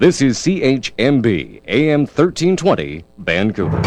This is CHMB AM 1320 Vancouver。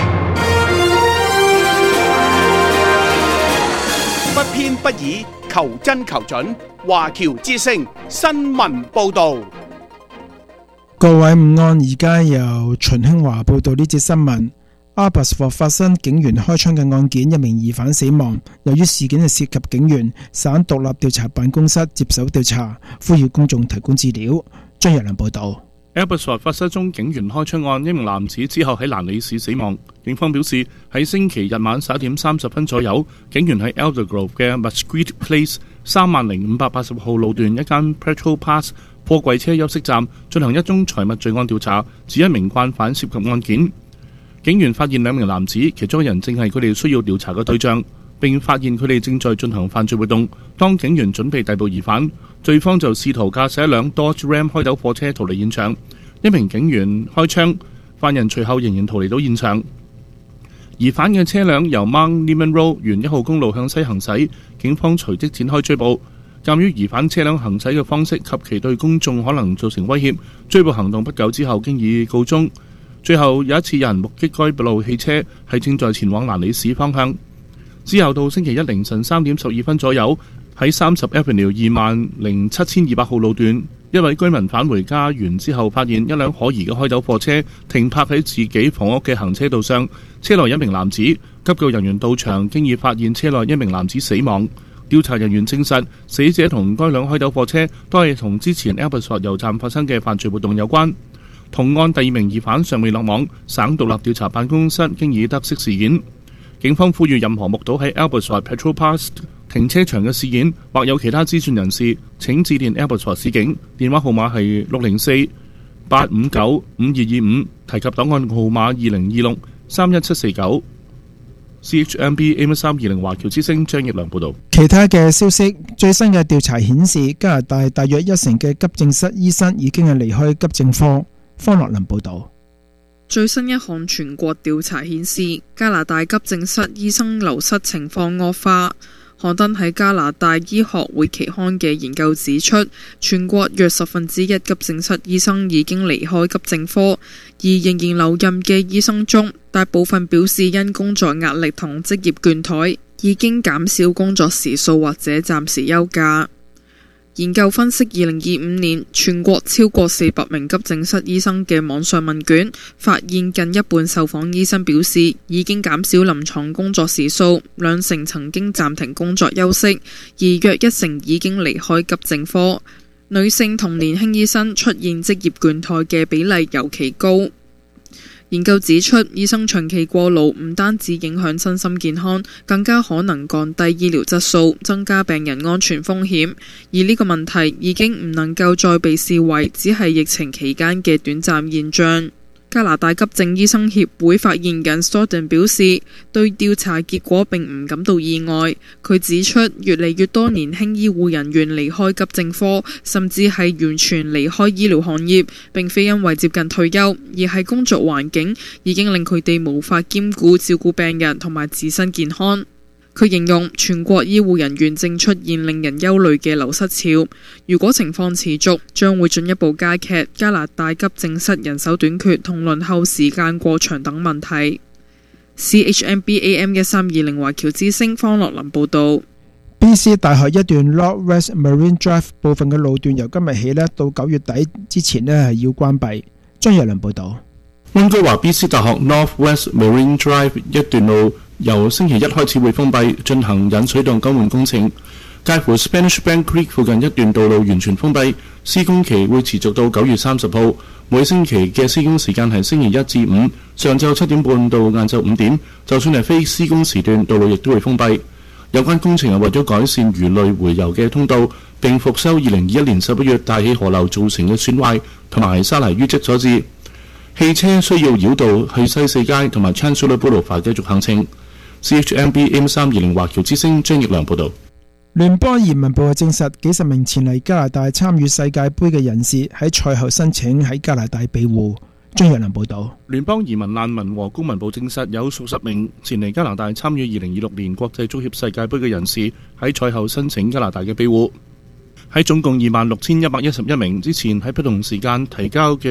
不偏不倚，求真求準。華僑之聲新聞報導。 各位午安，而家由秦興華報道呢節新聞。Abbotsford 發生警員開槍嘅案件，一名疑犯死亡。由於事件係涉及警員，省獨立調查辦公室接手調查，呼籲公眾提供資料。張日良報道。 Abbotsford 發生宗警員開槍案，一名男子之後喺蘭里市死亡。警方表示喺星期日晚11點30分左右，警員喺 Aldergrove 嘅 Musqueam Place 30580號路段一間 Petrol Pass 貨櫃車休息站進行一宗財物罪案調查，指一名慣犯涉及案件。警員發現兩名男子，其中一人正係佢哋需要調查嘅對象，並發現佢哋正在進行犯罪活動。當警員準備逮捕疑犯，罪方就試圖駕駛一輛 Dodge Ram 開斗貨車逃離現場。一名警員開槍，犯人隨後仍然逃離到現場。疑犯嘅車輛由 Mount Lehman Road 沿1號公路向西行駛，警方隨即展開追捕。鑑於疑犯車輛行駛嘅方式及其對公眾可能造成威脅，追捕行動不久之後經已告終。最後有一次有人目擊該部汽車係正在前往蘭里市方向。之後到星期一凌晨3點12分左右，喺30 Avenue 27200號路段，一位居民返回家園之後，發現一輛可疑嘅開斗貨車停泊喺自己房屋嘅行車道上，車內一名男子。急救人員到場，經已發現車內一名男子死亡。調查人員證實，死者同該輛開斗貨車都係同之前 Abbotsford 油站發生嘅犯罪活動有關。同案第二名疑犯尚未落網，省獨立調查辦公室經已得悉事件。警方呼籲任何目睹喺 Abbotsford Petrol Pass 停車場嘅事件或有其他資訊人士，請致電 Abbotsford 市警，電話號碼係604-859-5225，提及檔案號碼2026-31749。CHMB AM 320華僑之聲張奕良報道。 其他嘅消息，最新嘅調查顯示，加拿大大約1成嘅急症室醫生已經係離開急症科。方樂林報道。 最新一項全國調查顯示，加拿大急症室醫生流失情況惡化。刊登喺加拿大醫學會期刊嘅研究指出，全國約1/10急症室醫生已經離開急症科，而仍然留任嘅醫生中，大部分表示因工作壓力同職業倦怠，已經減少工作時數或者暫時休假。研究分析2025年全國超過400名急症室醫生嘅網上問卷，發現近一半受訪醫生表示已經減少臨床工作時數，2成曾經暫停工作休息，而約1成已經離開急症科。女性同年輕醫生出現職業倦怠嘅比例尤其高。研究指出，醫生長期過勞唔單止影響身心健康，更加可能降低醫療質素，增加病人安全風險。而呢個問題已經唔能夠再被視為只係疫情期間嘅短暫現象。加拿大急症醫生協會發言人 Storden 表示，對調查結果並唔感到意外。佢指出，越嚟越多年輕醫護人員離開急症科，甚至係完全離開醫療行業，並非因為接近退休，而係工作環境已經令佢哋無法兼顧照顧病人同埋自身健康。佢形容全國醫護人員正出現令人憂慮嘅流失潮，如果情況持續，將會進一步加劇加拿大急症室人手短缺同輪候時間過長等問題。CHMB AM 1320華僑之聲方樂林報道。 BC 大學一段 Northwest Marine Drive 部分嘅路段由今日起到9月底之前係要關閉。張日良報道。 溫哥華 BC 大學 Northwest Marine Drive 一段路由星期一開始會封閉，進行引水道更換工程。介乎 Spanish Bank Creek 附近一段道路完全封閉，施工期會持續到9月30號。每星期嘅施工時間係星期1至5，上晝7點半到晏晝5點。就算係非施工時段，道路亦都會封閉。有關工程係為咗改善魚類回游嘅通道，並復修2021年11月大起河流造成嘅損壞同埋沙泥淤積所致。汽車需要繞道去西四街同埋 Chancellor Boulevard 繼續行程。CHMB AM 320華僑之聲張奕良報道。 聯邦移民部證實，幾十名前嚟加拿大參與世界盃嘅人士喺賽後申請喺加拿大庇護。張奕良報道。 聯邦移民難民和公民部證實，有數十名前嚟加拿大參與2026年國際足協世界盃嘅人士喺賽後申請加拿大嘅庇護。喺總共26,111名之前喺不同時間提交嘅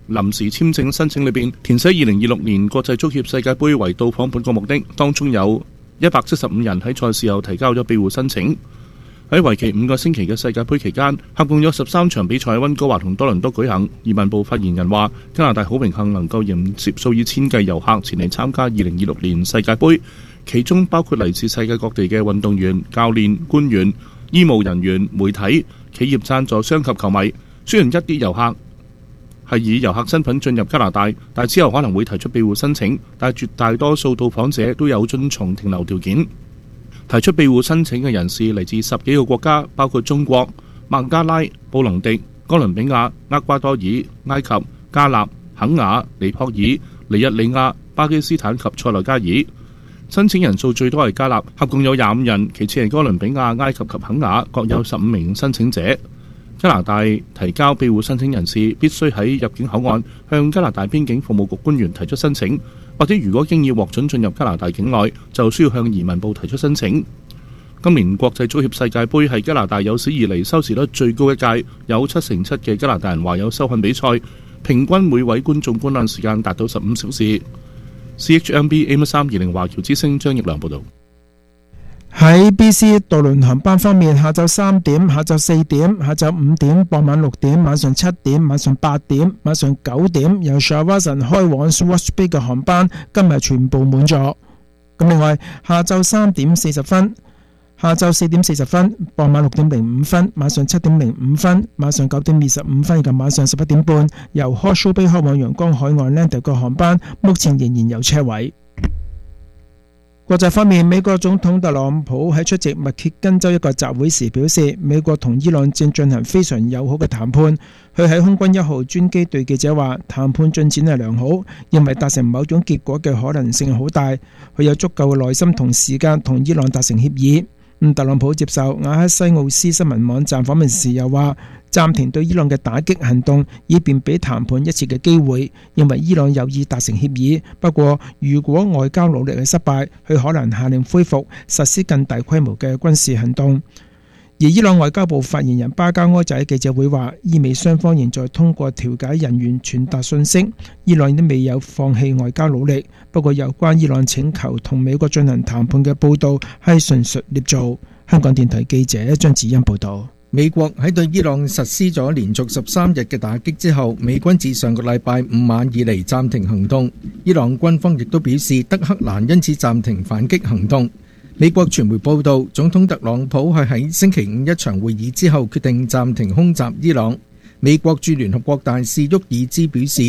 臨時簽證申請裏邊填寫2026年國際足協世界盃為到訪本國目的，當中有175人喺賽事後提交咗庇護申請。喺為期5個星期嘅世界盃期間，合共有13場比賽喺溫哥華同多倫多舉行。移民部發言人話：加拿大好榮幸能夠迎接數以千計遊客前嚟參加2026年世界盃，其中包括嚟自世界各地嘅運動員、教練、官員、醫務人員、媒體、企業贊助商及球迷。雖然一啲遊客係以遊客身份進入加拿大，但之後可能會提出庇護申請，但絕大多數到訪者都有遵從停留條件。提出庇護申請嘅人士嚟自10幾個國家，包括中國、孟加拉、布隆迪、哥倫比亞、厄瓜多爾、埃及、加納、肯亞、尼泊爾、尼日利亞、巴基斯坦及塞內加爾。申請人數最多係加納，合共有25人，其次係哥倫比亞、埃及及肯亞，各有15名申請者。加拿大提交庇護申請人士必須喺入境口岸向加拿大邊境服務局官員提出申請，或者如果經已獲准進入加拿大境內，就需要向移民部提出申請。今年國際足協世界盃係加拿大有史以嚟收視率最高一屆，有7成7嘅加拿大人話有收看比賽，平均每位觀眾觀看時間達到15小時。CHMB AM320 華僑之聲張業良報導。 喺 BC 渡輪航班方面，下晝3點、下晝4點、下晝5點、傍晚6點、晚上7點、晚上8點、晚上9點由 Shawinigan 開往 Swartz Bay 嘅航班今日全部滿咗。咁另外，下晝3點40分、下晝4點40分、傍晚6點05分、晚上7點05分、晚上9點25分以及晚上11點半由 Horseshoe Bay 開往陽光海岸 Landau 嘅航班，目前仍然有車位。國際方面，美國總統特朗普喺出席密歇根州一個集會時表示，美國同伊朗正進行非常友好嘅談判。佢喺空軍1號專機對記者話，談判進展係良好，認為達成某種結果嘅可能性好大。佢有足夠嘅耐心同時間同伊朗達成協議。特朗普接受亞克西奧斯新聞網站訪問時又話，暫停對伊朗嘅打擊行動，以便俾談判一次嘅機會，認為伊朗有意達成協議。不過，如果外交努力係失敗，佢可能下令恢復實施更大規模嘅軍事行動。而伊朗外交部發言人巴加柯就喺記者會話，伊美雙方仍在通過調解人員傳達信息，伊朗亦都未有放棄外交努力。不過有關伊朗請求同美國進行談判嘅報導係純屬捏造。香港電台記者張子欣報導。 美國喺對伊朗實施咗連續13日嘅打擊之後，美軍自上個禮拜5晚以嚟暫停行動。伊朗軍方亦都表示，德黑蘭因此暫停反擊行動。美國傳媒報道，總統特朗普係喺星期5一場會議之後決定暫停空襲伊朗。美國駐聯合國大使沃爾茲表示，